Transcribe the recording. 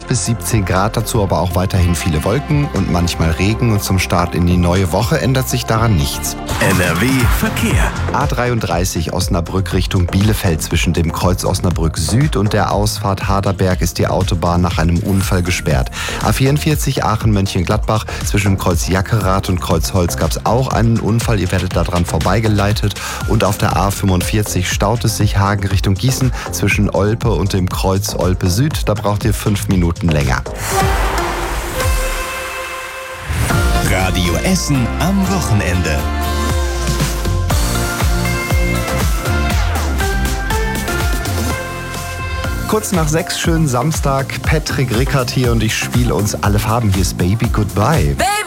bis 17 Grad, dazu aber auch weiterhin viele Wolken und manchmal Regen. Und zum Start in die neue Woche ändert sich daran nichts. NRW Verkehr. A33 Osnabrück Richtung Bielefeld zwischen dem Kreuz Osnabrück Süd und der Ausfahrt Haderberg ist die Autobahn nach einem Unfall gesperrt. A44 Aachen-Mönchengladbach zwischen Kreuz Jackerath und Kreuz Holz gab es auch einen Unfall. Ihr werdet daran vorbeigeleitet. Und auf der A45 staut es sich Hagen Richtung Gießen zwischen Olpe und dem Kreuz Olpe Süd. Da braucht ihr 5 Minuten länger. Radio Essen am Wochenende. Kurz nach 6, schönen Samstag. Patrick Rickert hier und ich spiele uns alle Farben. Hier ist Baby Goodbye. Baby.